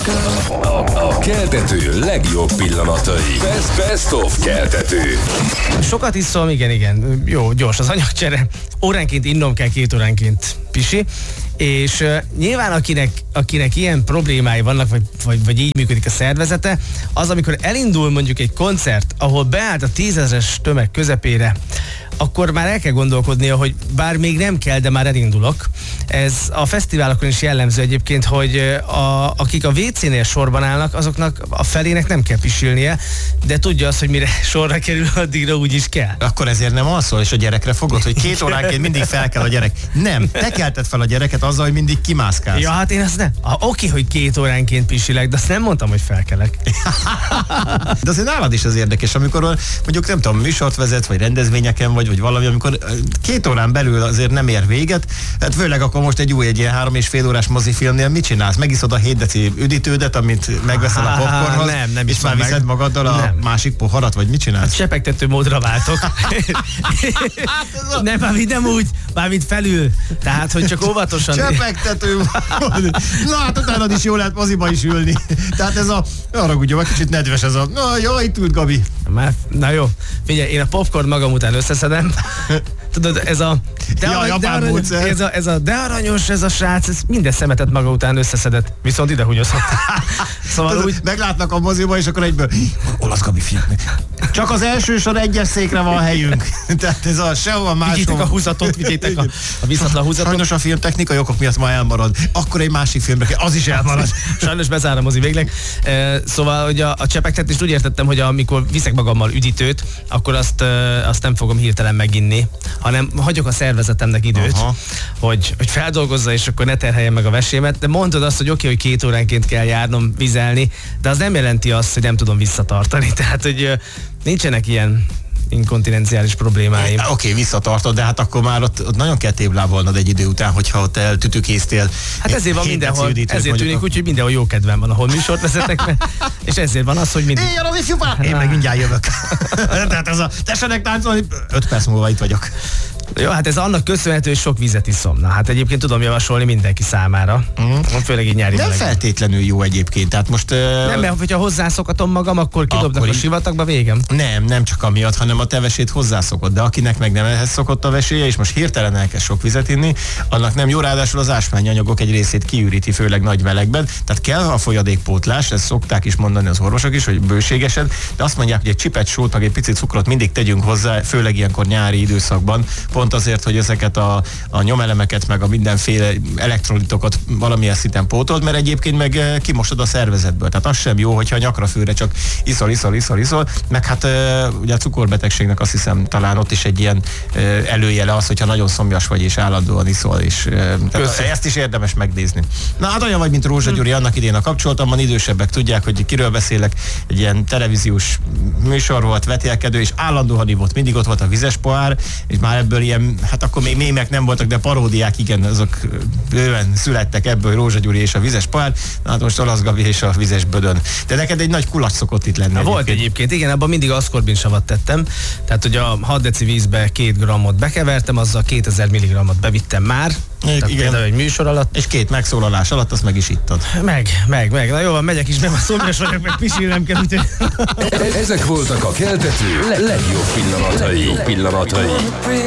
A keltető legjobb pillanatai. Best of keltető. Sokat iszom, igen. Jó, gyors az anyagcsere. Óránként innom kell, 2 óránként pisi. És nyilván akinek ilyen problémái vannak, vagy így működik a szervezete, az amikor elindul mondjuk egy koncert, ahol beállt a 10 000-es tömeg közepére, akkor már el kell gondolkodnia, hogy bár még nem kell, de már elindulok. Ez a fesztiválokon is jellemző egyébként, hogy akik a WC-nél sorban állnak, azoknak a felének nem kell pisilnie, de tudja azt, hogy mire sorra kerül, addigra úgy is kell. Akkor ezért nem alszol, és a gyerekre fogod, hogy 2 óránként mindig fel kell a gyerek. Nem, te kelted fel a gyereket azzal, hogy mindig kimászkálsz. Ja, hát én azt nem. Oké, hogy 2 óránként pisilek, de azt nem mondtam, hogy felkelek. De azért nálad is az érdekes, amikor mondjuk nem tudom, műsort vezet, vagy rendezvényeken vagy valami, amikor 2 órán belül azért nem ér véget, hát főleg akkor most egy ilyen 3,5 órás mozifilmnél mit csinálsz? Megiszod a 7 deci üdítődet, amit megveszel a popcornhoz, nem és már viszed magaddal a másik poharat, vagy mit csinálsz? Csepegtető módra váltok. Nem, nem úgy, mármint felül. Tehát, hogy csak óvatosan. Csepegtető mód. Na, hát utána is jól lehet moziba is ülni. Tehát ez arra ugye, kicsit nedves ez jó, itt ült Gabi. Na jó, figyelj, én a popcorn magam után összeszedem. Tudod, ez a de aranyos ez a srác, ez minden szemetet maga után összeszedett, viszont ide húgyozhat. Szóval tudod, úgy... meglátnak a moziba, és akkor egyből Olasz Gabi film. Csak az első sor 1-es székre van helyünk. Tehát ez sehova máshova. Vigyétek a húzatot, vigyétek a viszatlan húzatot. Sajnos a filmtechnikai okok miatt ma elmarad. Akkor egy másik filmre kell, az is elmarad. Sajnos bezár a mozi végleg. Szóval, hogy a csepegtetést úgy értettem, hogy amikor viszek magammal üdítőt, akkor azt nem fogom hirtelen meginni, hanem hagyok a szervezetemnek időt, hogy feldolgozza, és akkor ne terheljen meg a vesémet. De mondod azt, hogy oké, hogy 2 óránként kell járnom vizelni, de az nem jelenti azt, hogy nem tudom visszatartani. Tehát, hogy nincsenek ilyen inkontinenciális problémáim. Oké, visszatartod, de hát akkor már ott nagyon kell téblábolnod egy idő után, hogyha ott eltütükésztél. Hát ezért van mindenhol, ezért tűnik úgy, hogy mindenhol jó kedvem van, ahol műsort vezetek, és ezért van az, hogy mindig... Én meg mindjárt jövök. Tehát ez tessenek táncolni, 5 perc múlva itt vagyok. Jó, hát ez annak köszönhető, hogy sok vizet iszom. Na, hát egyébként tudom javasolni mindenki számára. Főleg így nyári nem meleg. Feltétlenül jó egyébként. Tehát most, nem, mert hogyha hozzászokatom magam, akkor kidobnak akkor a sivatagba, végem. Nem csak amiatt, hanem a te vesét hozzászokott. De akinek meg nem ehhez szokott a veséje, és most hirtelen elkezd sok vizet inni, annak nem jó, ráadásul az ásványanyagok egy részét kiüríti, főleg nagy melegben. Tehát kell a folyadékpótlás, ezt szokták is mondani az orvosok is, hogy bőségesen, de azt mondják, hogy egy csipet sót, meg egy picit cukrot mindig tegyünk hozzá, főleg ilyenkor nyári időszakban. Pont azért, hogy ezeket a nyomelemeket, meg a mindenféle elektrolitokat valamilyen szinten pótold, mert egyébként meg kimosod a szervezetből. Tehát az sem jó, hogyha nyakra főre csak iszol, meg hát ugye a cukorbetegségnek azt hiszem talán ott is egy ilyen előjele az, hogyha nagyon szomjas vagy és állandóan iszol, és ezt is érdemes megnézni. Na hát olyan vagy, mint Rózsa Gyuri, annak idén a kapcsolatomban idősebbek tudják, hogy kiről beszélek, egy ilyen televíziós műsor volt, vetélkedő, és állandóan volt, mindig ott volt a vizes pohár, és már ebből ilyen, hát akkor még mémek nem voltak, de paródiák, igen, azok bőven születtek ebből, Rózsa Gyuri és a vizes pohár, na hát most Olasz Gabi és a vizes bödön. De neked egy nagy kulacs szokott itt lenni. Volt egyébként, igen, abban mindig aszkorbinsavat tettem, tehát hogy a 6 deci vízbe 2 grammot bekevertem, azzal 2000 mg-ot bevittem már, tehát igen. Például egy műsor alatt. És 2 megszólalás alatt azt meg is ittad. Meg. Na jó van, megyek is, mert már szomjas vagyok, meg pisilnem kell, úgyhogy... Ezek voltak a keltető legjobb pillanatai.